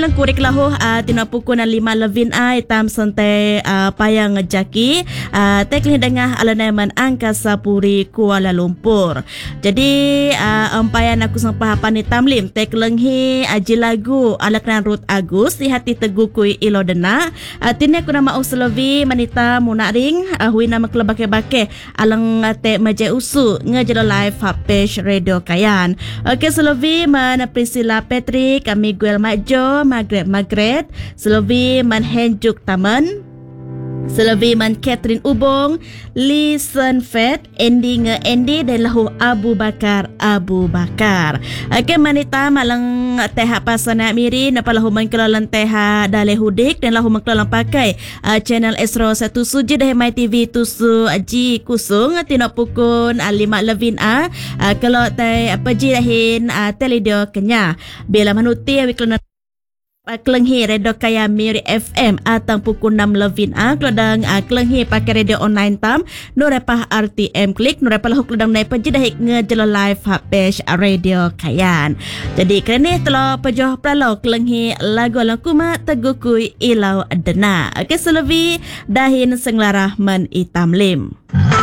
lang kurik lahu tinapukun na 5 levin itam santai payang jaki tekli dengah alaneman angkasa puri Kuala Lumpur. Jadi ampayan aku sang pahapan ni tamlim tek lenghi aji lagu alaknan Ruth Agus di hati tegukui ilo dena tini aku nama uslevi manita munaring hui nama kelebake-bake alang te maje usu ngejelo live page Radio Kayan. Okey Slovi man Priscilla Patrick, Miguel Majo, Margaret, Slovi man Henjuk Taman, Slovi man Catherine Ubong, Lee Sun Fat, Andy dan lahu Abu Bakar. Okey manita malang teha pasana miri napalahu man kelalan teha dale hudik dan lahu mengkelalan pakai channel Astro 1 Suji dah My TV tusu aji kusung tinok pukun 5 levin kalau tay paji dahin teledio kenya bila manuti awik kelenghi Radio Kaya Miri FM atang pukul 6 levin kelodang kelenghi pakai radio online tam nurepah RTM klik nurepah lahu kelodang naik penjidahik ngejelo live page Radio Kayan. Jadi kerana telah pejoh pralau kelenghi lagu alang kuma tegukui ilau dena. Okey selebi dahin senglarah men itam lim.